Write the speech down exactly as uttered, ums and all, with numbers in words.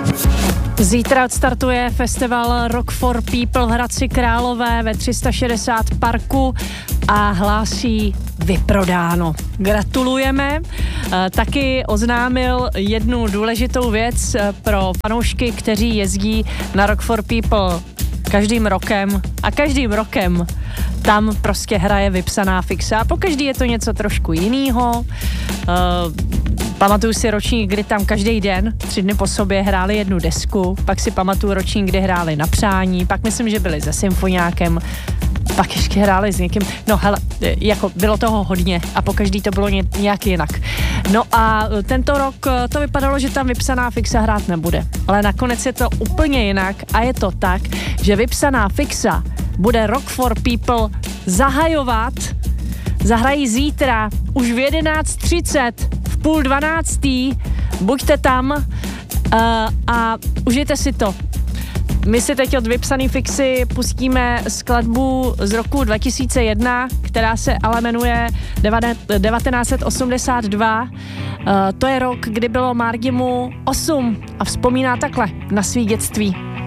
Zítra odstartuje festival Rock for People v Hradci Králové ve tři sta šedesát parku a hlásí vyprodáno. Gratulujeme. Taky oznámil jednu důležitou věc pro fanoušky, kteří jezdí na Rock for People každým rokem a každým rokem tam prostě hraje vypsaná fixa. Po každý je to něco trošku jinýho. Uh, pamatuju si ročník, kdy tam každý den, tři dny po sobě hráli jednu desku, pak si pamatuju ročník, kdy hráli Na přání, pak myslím, že byli se symfoniákem, pak ještě hráli s někým, no hele, jako bylo toho hodně a po každý to bylo nějak jinak. No a tento rok to vypadalo, že tam vypsaná fixa hrát nebude, ale nakonec je to úplně jinak a je to tak, že vypsaná fixa bude Rock for People zahajovat, zahrají zítra už v jedenáct třicet, v půl dvanáctý, buďte tam uh, a užijte si to. My si teď od vypsaný fixy pustíme skladbu z roku dva tisíce jedna, která se ale jmenuje devatenáct set osmdesát dva. Uh, to je rok, kdy bylo Margimu osm a vzpomíná takhle na svý dětství.